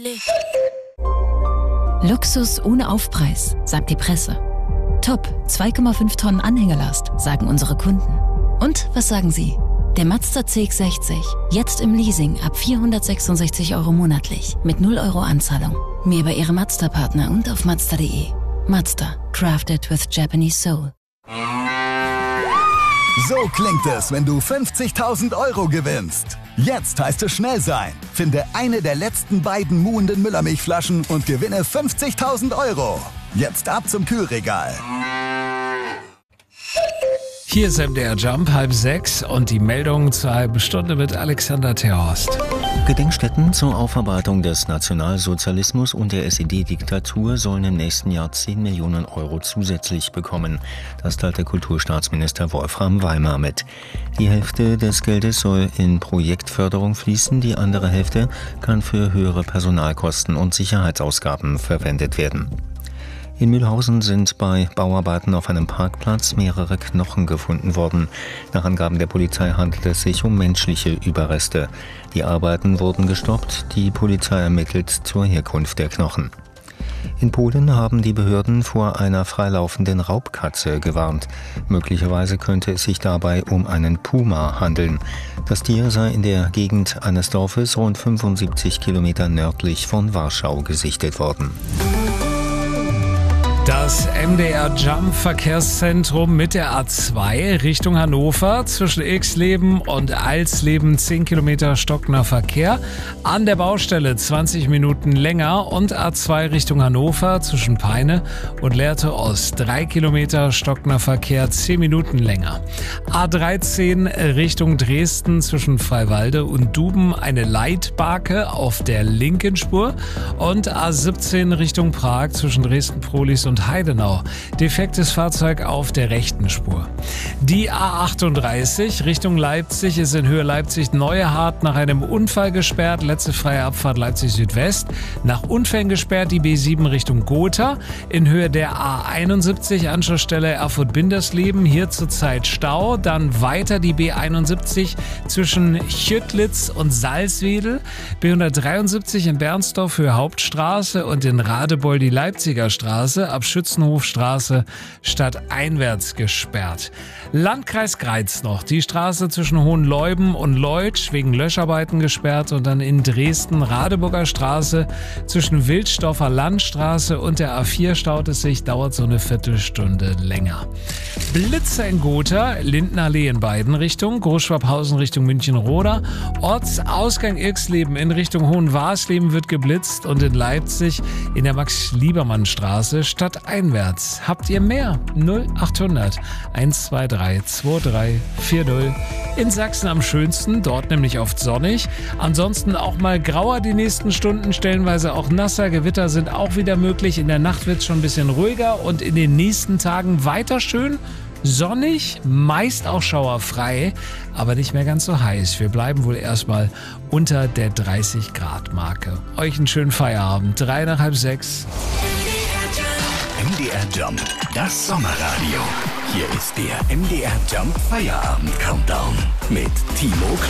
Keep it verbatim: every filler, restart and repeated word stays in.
Luxus ohne Aufpreis, sagt die Presse. Top, zwei Komma fünf Tonnen Anhängelast, sagen unsere Kunden. Und was sagen Sie? Der Mazda C X sechzig, jetzt im Leasing ab vierhundertsechsundsechzig Euro monatlich, mit null Euro Anzahlung. Mehr bei Ihrem Mazda-Partner und auf Mazda punkt de. Mazda, crafted with Japanese soul. So klingt es, wenn du fünfzigtausend Euro gewinnst. Jetzt heißt es schnell sein. Finde eine der letzten beiden muhenden Müllermilchflaschen und gewinne fünfzigtausend Euro. Jetzt ab zum Kühlregal. Hier ist M D R Jump, halb sechs und die Meldung zur halben Stunde mit Alexander Terhorst. Gedenkstätten zur Aufarbeitung des Nationalsozialismus und der S E D-Diktatur sollen im nächsten Jahr zehn Millionen Euro zusätzlich bekommen. Das teilte Kulturstaatsminister Wolfram Weimar mit. Die Hälfte des Geldes soll in Projektförderung fließen, die andere Hälfte kann für höhere Personalkosten und Sicherheitsausgaben verwendet werden. In Mühlhausen sind bei Bauarbeiten auf einem Parkplatz mehrere Knochen gefunden worden. Nach Angaben der Polizei handelt es sich um menschliche Überreste. Die Arbeiten wurden gestoppt, die Polizei ermittelt zur Herkunft der Knochen. In Polen haben die Behörden vor einer freilaufenden Raubkatze gewarnt. Möglicherweise könnte es sich dabei um einen Puma handeln. Das Tier sei in der Gegend eines Dorfes rund fünfundsiebzig Kilometer nördlich von Warschau gesichtet worden. Das M D R Jump Verkehrszentrum mit der A zwei Richtung Hannover zwischen Ilksleben und Alsleben zehn Kilometer stockender Verkehr. An der Baustelle zwanzig Minuten länger und A zwei Richtung Hannover zwischen Peine und Lehrte Ost drei Kilometer stockender Verkehr zehn Minuten länger. A dreizehn Richtung Dresden zwischen Freiwalde und Duben eine Leitbarke auf der linken Spur und A siebzehn Richtung Prag zwischen Dresden-Prolis und Heidenau. Defektes Fahrzeug auf der rechten Spur. Die A achtunddreißig Richtung Leipzig ist in Höhe Leipzig-Neuhardt nach einem Unfall gesperrt. Letzte freie Abfahrt Leipzig Südwest. Nach Unfällen gesperrt die B sieben Richtung Gotha. In Höhe der A einundsiebzig Anschlussstelle Erfurt-Bindersleben. Hier zurzeit Stau. Dann weiter die B einundsiebzig zwischen Chüttlitz und Salzwedel. B hundertdreiundsiebzig in Bernsdorf Höhe Hauptstraße und in Radebeul die Leipziger Straße ab Schützenhofstraße stadteinwärts gesperrt. Landkreis Greiz noch. Die Straße zwischen Hohenleuben und Leutsch wegen Löscharbeiten gesperrt und dann in Dresden Radeburger Straße zwischen Wilsdorfer Landstraße und der A vier staut es sich, dauert so eine Viertelstunde länger. Blitzer in Gotha, Lindenallee in beiden Richtungen, Großschwabhausen Richtung München-Roda, Ortsausgang Ilksleben in Richtung Hohenwarsleben wird geblitzt und in Leipzig in der Max-Liebermann-Straße stadteinwärts. Habt ihr mehr? null achthundert eins zwei drei zwei drei vier null. In Sachsen am schönsten, dort nämlich oft sonnig. Ansonsten auch mal grauer die nächsten Stunden, stellenweise auch nasser. Gewitter sind auch wieder möglich. In der Nacht wird es schon ein bisschen ruhiger und in den nächsten Tagen weiter schön. Sonnig, meist auch schauerfrei, aber nicht mehr ganz so heiß. Wir bleiben wohl erstmal unter der dreißig Grad Marke. Euch einen schönen Feierabend. Drei nach halb sechs. M D R Jump, das Sommerradio. Hier ist der M D R Jump Feierabend Countdown mit Timo Krumm.